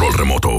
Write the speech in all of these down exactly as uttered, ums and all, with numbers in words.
control remoto.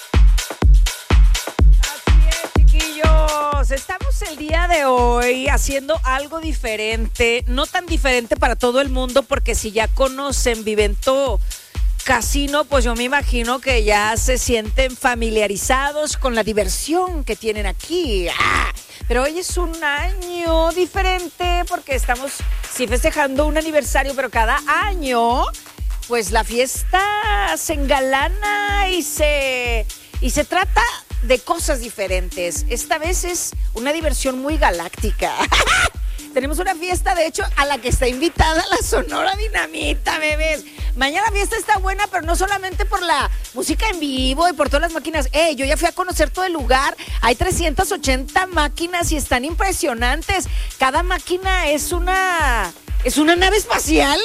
Estamos el día de hoy haciendo algo diferente, no tan diferente para todo el mundo, porque si ya conocen Vivento Casino, pues yo me imagino que ya se sienten familiarizados con la diversión que tienen aquí. ¡Ah! Pero hoy es un año diferente porque estamos sí festejando un aniversario, pero cada año pues la fiesta se engalana y se, y se trata de cosas diferentes. Esta vez es una diversión muy galáctica. Tenemos una fiesta, de hecho, a la que está invitada la Sonora Dinamita, bebés. Mañana la fiesta está buena, pero no solamente por la música en vivo y por todas las máquinas. Eh, yo ya fui a conocer todo el lugar. Hay trescientas ochenta máquinas y están impresionantes. Cada máquina es una, es una nave espacial.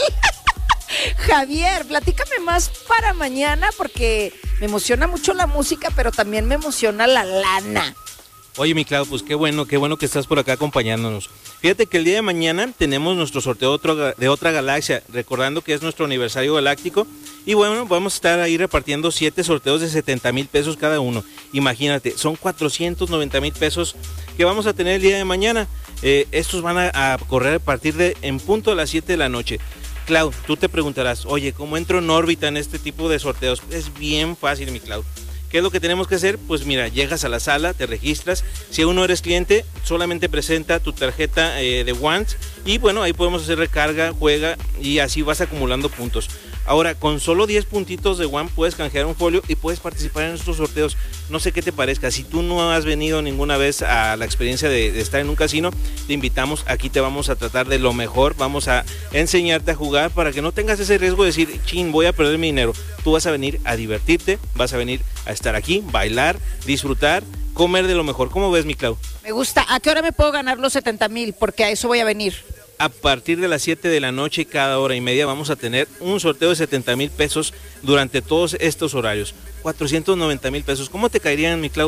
Javier, platícame más para mañana porque me emociona mucho la música, pero también me emociona la lana. Oye, mi Clau, pues qué bueno, qué bueno que estás por acá acompañándonos. Fíjate que el día de mañana tenemos nuestro sorteo de, otro, de otra galaxia, recordando que es nuestro aniversario galáctico. Y bueno, vamos a estar ahí repartiendo siete sorteos de setenta mil pesos cada uno. Imagínate, son cuatrocientos noventa mil pesos que vamos a tener el día de mañana. Eh, estos van a, a correr a partir de en punto de las siete de la noche. Clau, tú te preguntarás, oye, ¿cómo entro en órbita en este tipo de sorteos? Es bien fácil, mi Clau. ¿Qué es lo que tenemos que hacer? Pues mira, llegas a la sala, te registras. Si aún no eres cliente, solamente presenta tu tarjeta eh, de Once y bueno, ahí podemos hacer recarga, juega y así vas acumulando puntos. Ahora, con solo diez puntitos de One puedes canjear un folio y puedes participar en estos sorteos. No sé qué te parezca. Si tú no has venido ninguna vez a la experiencia de, de estar en un casino, te invitamos. Aquí te vamos a tratar de lo mejor. Vamos a enseñarte a jugar para que no tengas ese riesgo de decir, chin, voy a perder mi dinero. Tú vas a venir a divertirte, vas a venir a estar aquí, bailar, disfrutar, comer de lo mejor. ¿Cómo ves, mi Clau? Me gusta. ¿A qué hora me puedo ganar los setenta mil? Porque a eso voy a venir. A partir de las siete de la noche, cada hora y media, vamos a tener un sorteo de setenta mil pesos durante todos estos horarios. cuatrocientos noventa mil pesos. ¿Cómo te caerían, mi Clau,